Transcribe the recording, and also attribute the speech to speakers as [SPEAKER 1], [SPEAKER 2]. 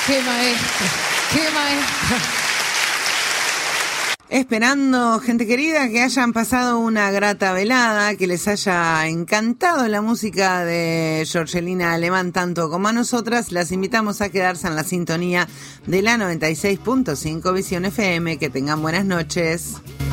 [SPEAKER 1] Qué maestro, qué maestro.
[SPEAKER 2] Esperando, gente querida, que hayan pasado una grata velada, que les haya encantado la música de Jorgelina Alemán tanto como a nosotras. Las invitamos a quedarse en la sintonía de la 96.5 Visión FM. Que tengan buenas noches.